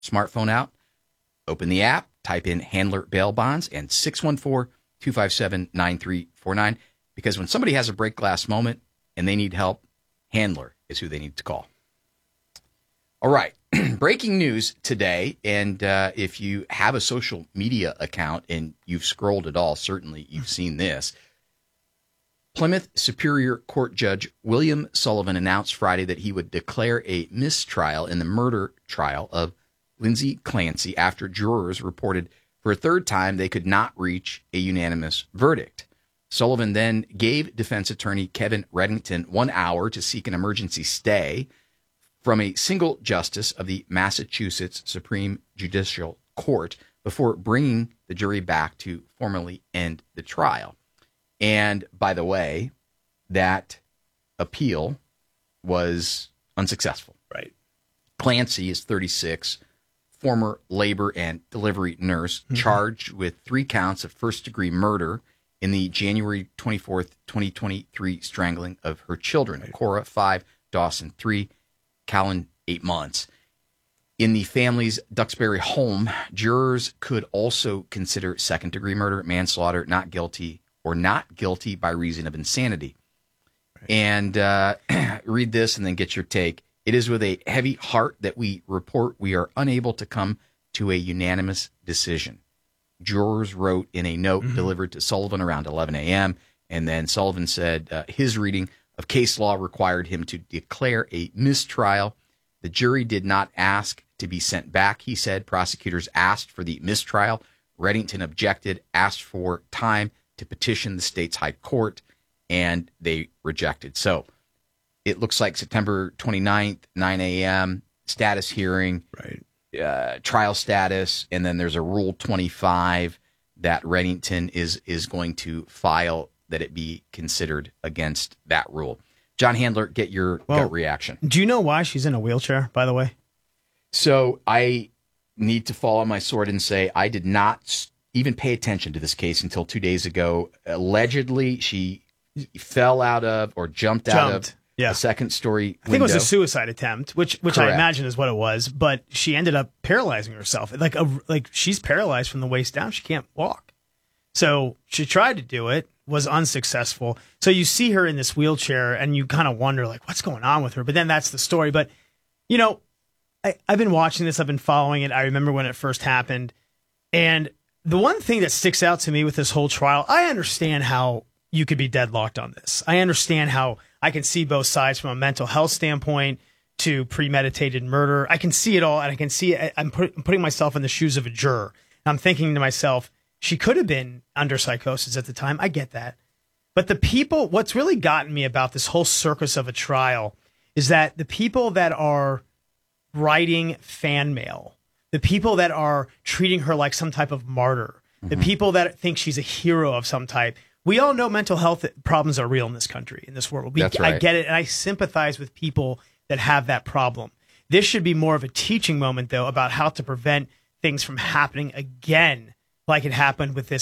smartphone out, open the app, type in Handler Bail Bonds and 614-257-9349. Because when somebody has a break glass moment and they need help, Handler is who they need to call. All right. Breaking news today, and if you have a social media account and you've scrolled at all, certainly you've seen this. Plymouth Superior Court Judge William Sullivan announced Friday that he would declare a mistrial in the murder trial of Lindsay Clancy after jurors reported for a third time they could not reach a unanimous verdict. Sullivan then gave defense attorney Kevin Reddington 1 hour to seek an emergency stay from a single justice of the Massachusetts Supreme Judicial Court before bringing the jury back to formally end the trial. And by the way, that appeal was unsuccessful. Right. Clancy is 36, former labor and delivery nurse, charged with 3 counts of first-degree murder in the January 24th, 2023 strangling of her children, right. Cora, 5, Dawson, 3, Callan, 8 months. In the family's Duxbury home, jurors could also consider second-degree murder, manslaughter, not guilty, or not guilty by reason of insanity. Right. And read this and then get your take. It is with a heavy heart that we report we are unable to come to a unanimous decision. Jurors wrote in a note delivered to Sullivan around 11 a.m., and then Sullivan said his reading of case law required him to declare a mistrial. The jury did not ask to be sent back, he said. Prosecutors asked for the mistrial. Reddington objected, asked for time to petition the state's high court, and they rejected. So it looks like September 29th, 9 a.m., status hearing, right. Trial status, and then there's a Rule 25 that Reddington is going to file that it be considered against that rule. John Handler, get your gut reaction. Do you know why she's in a wheelchair, by the way? So I need to fall on my sword and say I did not even pay attention to this case until 2 days ago. Allegedly, she fell out of or jumped out of a second-story window. I think it was a suicide attempt, which Correct. I imagine is what it was. But she ended up paralyzing herself. Like she's paralyzed from the waist down. She can't walk. So she tried to do it, was unsuccessful. So you see her in this wheelchair, and you kind of wonder, like, what's going on with her? But then that's the story. But, you know, I've been watching this. I've been following it. I remember when it first happened. And the one thing that sticks out to me with this whole trial, I understand how you could be deadlocked on this. I understand how I can see both sides from a mental health standpoint to premeditated murder. I can see it all, and I can see I'm putting myself in the shoes of a juror. And I'm thinking to myself, she could have been under psychosis at the time. I get that. But the people, what's really gotten me about this whole circus of a trial is that the people that are writing fan mail, the people that are treating her like some type of martyr, the people that think she's a hero of some type, we all know mental health problems are real in this country, in this world. That's right. I get it, and I sympathize with people that have that problem. This should be more of a teaching moment, though, about how to prevent things from happening again, like it happened with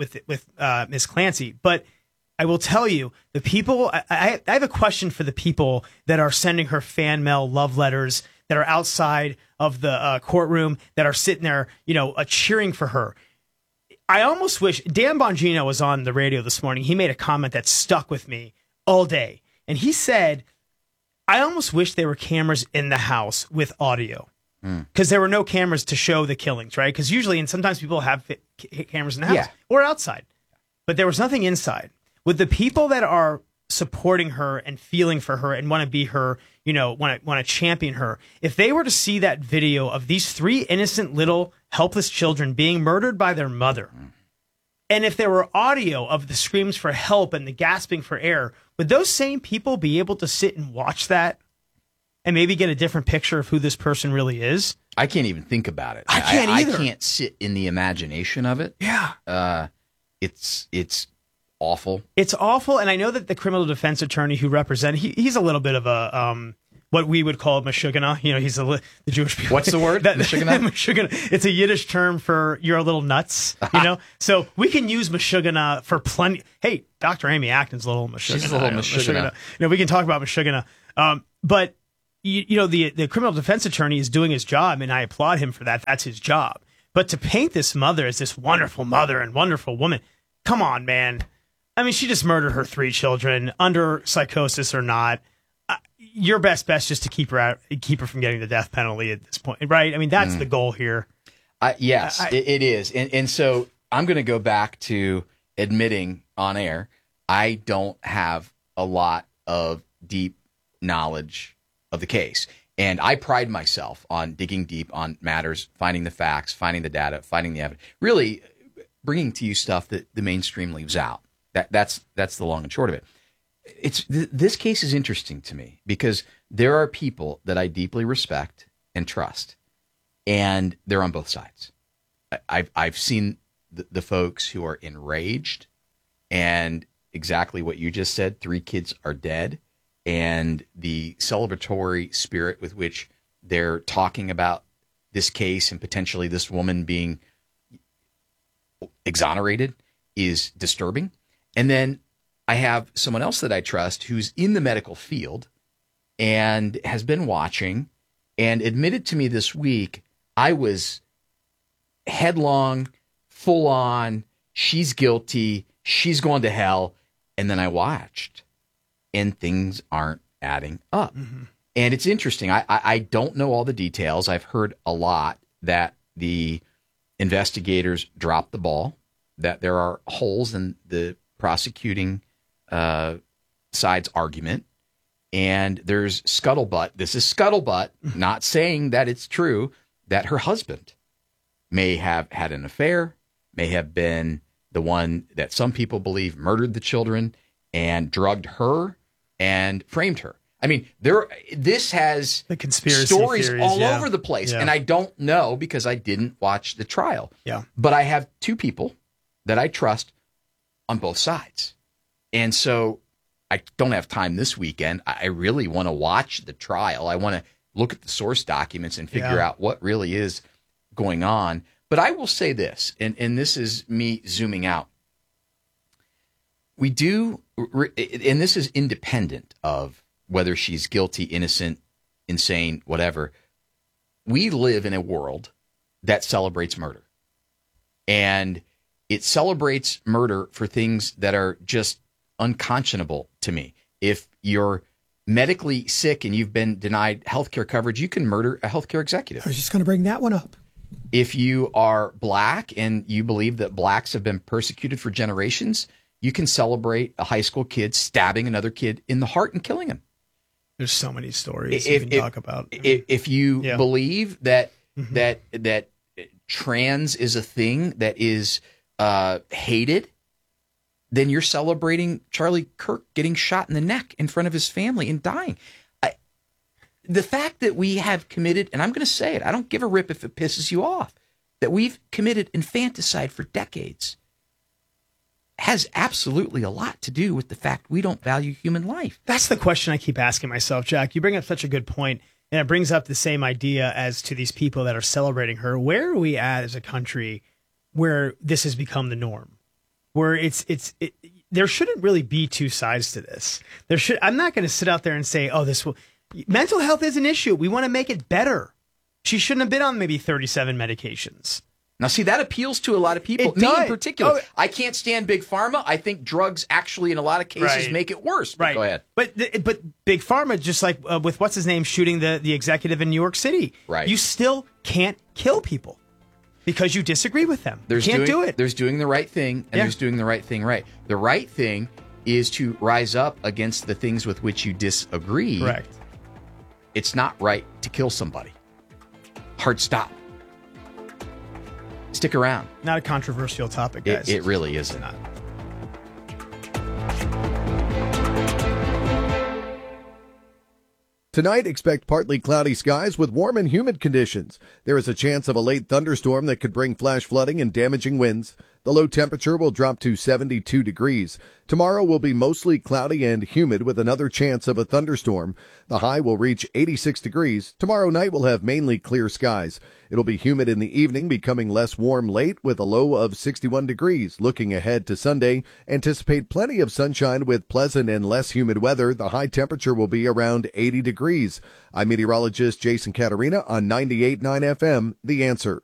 Miss Clancy. But I will tell you, the people. I have a question for the people that are sending her fan mail, love letters, that are outside of the courtroom, that are sitting there, cheering for her. I almost wish Dan Bongino was on the radio this morning. He made a comment that stuck with me all day, and he said, "I almost wish there were cameras in the house with audio." Because there were no cameras to show the killings, right? Because usually, and sometimes people have cameras in the house or outside, but there was nothing inside. With the people that are supporting her and feeling for her and want to be her, want to champion her, if they were to see that video of these 3 innocent little helpless children being murdered by their mother, and if there were audio of the screams for help and the gasping for air, would those same people be able to sit and watch that? And maybe get a different picture of who this person really is? I can't even think about it. I can't either. I can't sit in the imagination of it. Yeah. It's awful. It's awful, and I know that the criminal defense attorney who represented, he's a little bit of a, what we would call a meshugana. He's the Jewish people. What's the word? Meshugana? Meshugana. It's a Yiddish term for you're a little nuts, So we can use meshugana for plenty. Hey, Dr. Amy Acton's a little meshugana. She's a little meshugana. We can talk about meshugana. But the criminal defense attorney is doing his job, and I applaud him for that. That's his job. But to paint this mother as this wonderful mother and wonderful woman, come on, man. I mean, she just murdered her 3 children, under psychosis or not. Your best bet is just to keep her from getting the death penalty at this point, right? I mean, that's the goal here. Yes, it is. And so I'm going to go back to admitting on air, I don't have a lot of deep knowledge of the case. And I pride myself on digging deep on matters, finding the facts, finding the data, finding the evidence, really bringing to you stuff that the mainstream leaves out. That's the long and short of it. This case is interesting to me because there are people that I deeply respect and trust, and they're on both sides. I've seen the folks who are enraged, and exactly what you just said, 3 kids are dead, and the celebratory spirit with which they're talking about this case and potentially this woman being exonerated is disturbing. And then I have someone else that I trust who's in the medical field and has been watching and admitted to me this week, I was headlong, full on, she's guilty, she's going to hell. And then I watched and things aren't adding up. Mm-hmm. And it's interesting. I don't know all the details. I've heard a lot that the investigators dropped the ball, that there are holes in the prosecuting side's argument, and there's scuttlebutt. This is scuttlebutt, not saying that it's true, that her husband may have had an affair, may have been the one that some people believe murdered the children and drugged her and framed her. I mean, this has the conspiracy stories theories, all over the place, and I don't know because I didn't watch the trial. Yeah. But I have 2 people that I trust on both sides. And so I don't have time this weekend. I really want to watch the trial. I want to look at the source documents and figure out what really is going on. But I will say this, and this is me zooming out. We do, and this is independent of whether she's guilty, innocent, insane, whatever. We live in a world that celebrates murder. And it celebrates murder for things that are just unconscionable to me. If you're medically sick and you've been denied healthcare coverage, you can murder a healthcare executive. I was just going to bring that one up. If you are black and you believe that blacks have been persecuted for generations, you can celebrate a high school kid stabbing another kid in the heart and killing him. There's so many stories you can talk about. If you believe that that trans is a thing that is hated, then you're celebrating Charlie Kirk getting shot in the neck in front of his family and dying. The fact that we have committed, and I'm going to say it, I don't give a rip if it pisses you off, that we've committed infanticide for decades has absolutely a lot to do with the fact we don't value human life. That's the question I keep asking myself, Jack. You bring up such a good point, and it brings up the same idea as to these people that are celebrating her. Where are we at as a country where this has become the norm? Where there shouldn't really be 2 sides to this. I'm not going to sit out there and say, mental health is an issue. We want to make it better. She shouldn't have been on maybe 37 medications. Now, see, that appeals to a lot of people. Me in particular. I can't stand Big Pharma. I think drugs actually, in a lot of cases, make it worse. But go ahead. But Big Pharma, just like with what's his name shooting the executive in New York City, you still can't kill people because you disagree with them. You can't do it. There's doing the right thing, and there's doing the right thing right. The right thing is to rise up against the things with which you disagree. Correct. It's not right to kill somebody. Hard stop. Stick around. Not a controversial topic, guys. It really isn't. Not. Tonight, expect partly cloudy skies with warm and humid conditions. There is a chance of a late thunderstorm that could bring flash flooding and damaging winds. The low temperature will drop to 72 degrees. Tomorrow will be mostly cloudy and humid with another chance of a thunderstorm. The high will reach 86 degrees. Tomorrow night will have mainly clear skies. It'll be humid in the evening, becoming less warm late with a low of 61 degrees. Looking ahead to Sunday, anticipate plenty of sunshine with pleasant and less humid weather. The high temperature will be around 80 degrees. I'm meteorologist Jason Caterina on 98.9 FM, The Answer.